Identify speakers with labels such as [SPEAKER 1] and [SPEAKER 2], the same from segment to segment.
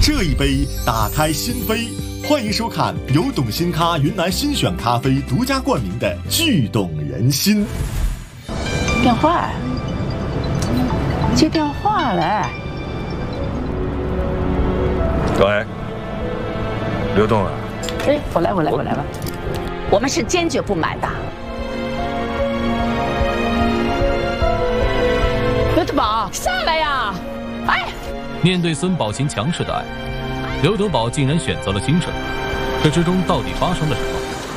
[SPEAKER 1] 这一杯打开心扉，欢迎收看由董新咖云南新选咖啡独家冠名的《聚动人心》。
[SPEAKER 2] 电话，接电话来。
[SPEAKER 3] 喂，刘栋啊。
[SPEAKER 2] 哎，我来吧。我们是坚决不买的。刘德宝，下来呀！哎。
[SPEAKER 4] 面对孙宝琴强势的爱，刘德宝竟然选择了轻生，这之中到底发生了什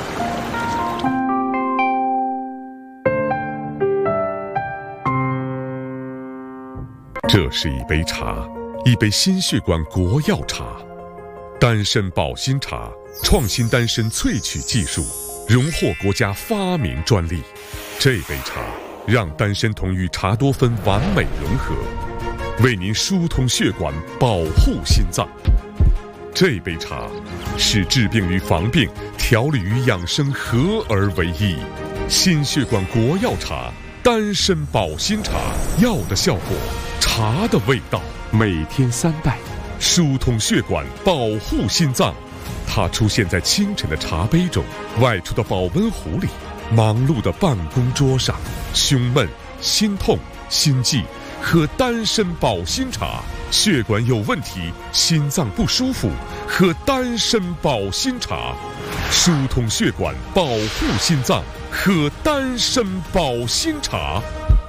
[SPEAKER 4] 么？
[SPEAKER 5] 这是一杯茶，一杯心血管国药茶，丹参保心茶，创新丹参萃取技术，荣获国家发明专利。这杯茶让丹参酮与茶多酚完美融合，为您疏通血管，保护心脏。这杯茶是治病与防病、调理与养生合而为一。心血管国药茶，丹参保心茶，药的效果，茶的味道。每天3袋，疏通血管，保护心脏。它出现在清晨的茶杯中，外出的保温壶里，忙碌的办公桌上。胸闷、心痛、心悸，喝丹参保心茶；血管有问题，心脏不舒服，喝丹参保心茶。疏通血管，保护心脏，喝丹参保心茶。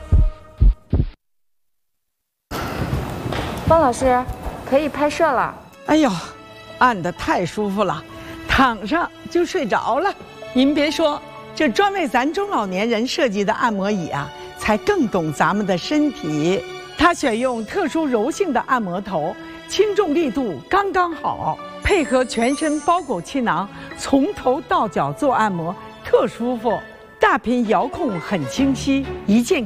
[SPEAKER 6] 汪老师，可以拍摄了。
[SPEAKER 7] 哎呦，按得太舒服了，躺上就睡着了。您别说，这专为咱中老年人设计的按摩椅啊，才更懂咱们的身体。它选用特殊柔性的按摩头，轻重力度刚刚好，配合全身包裹气囊，从头到脚做按摩特舒服。大屏遥控很清晰，一键